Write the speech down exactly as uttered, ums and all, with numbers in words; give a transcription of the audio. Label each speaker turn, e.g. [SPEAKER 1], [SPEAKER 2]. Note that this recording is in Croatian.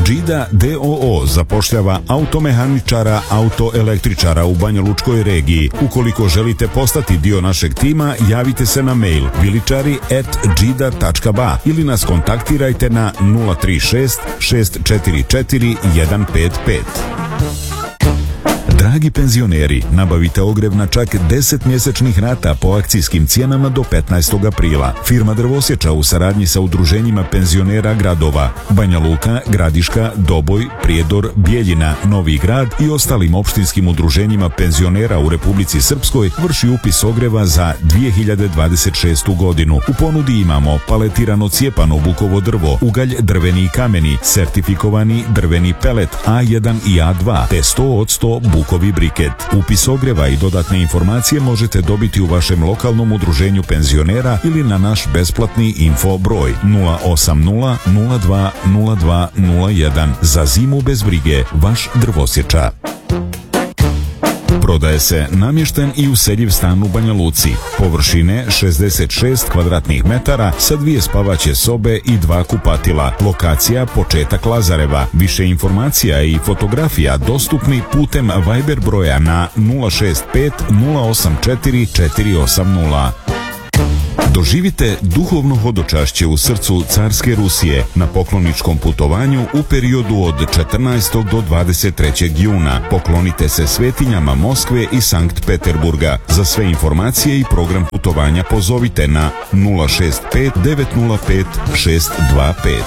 [SPEAKER 1] Džida D O O zapošljava automehaničara, autoelektričara u Banjalučkoj regiji. Ukoliko želite postati dio našeg tima, javite se na mail viličari at džida tačka ba ili nas kontaktirajte na nula tri šest šest četiri četiri jedan pet pet. Dragi penzioneri, nabavite ogrev na čak deset mjesečnih rata po akcijskim cijenama do petnaestog aprila. Firma Drvosječa u saradnji sa udruženjima penzionera gradova Banja Luka, Gradiška, Doboj, Prijedor, Bijeljina, Novi Grad i ostalim opštinskim udruženjima penzionera u Republici Srpskoj vrši upis ogreva za dvije hiljade dvadeset šestu godinu. U ponudi imamo paletirano cijepano bukovo drvo, ugalj, drveni i kameni, sertifikovani drveni pelet A jedan i A dva te sto posto bukovi briket. Upis ogreva i dodatne informacije možete dobiti u vašem lokalnom udruženju penzionera ili na naš besplatni info broj nula osam nula nula dva nula dva nula jedan. Za zimu bez brige, vaš Drvosječa. Prodaje se namješten i useljiv stan u Banja Luci. Površine šezdeset šest kvadratnih metara sa dvije spavaće sobe i dva kupatila. Lokacija početak Lazareva. Više informacija i fotografija dostupni putem Viber broja na nula šest pet nula osam četiri četiri osam nula. Doživite duhovno hodočašće u srcu carske Rusije na pokloničkom putovanju u periodu od četrnaestog do dvadeset trećeg juna. Poklonite se svetinjama Moskve i Sankt Peterburga. Za sve informacije i program putovanja pozovite na nula šest pet devet nula pet šest dva pet.